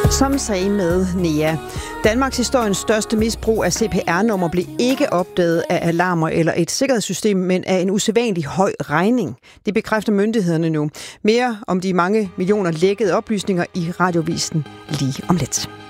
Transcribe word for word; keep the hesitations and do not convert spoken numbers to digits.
Som sagde med Nea. Danmarks historiens største misbrug af C P R-nummer blev ikke opdaget af alarmer eller et sikkerhedssystem, men af en usædvanlig høj regning. Det bekræfter myndighederne nu. Mere om de mange millioner lækkede oplysninger i Radiovisen lige om lidt.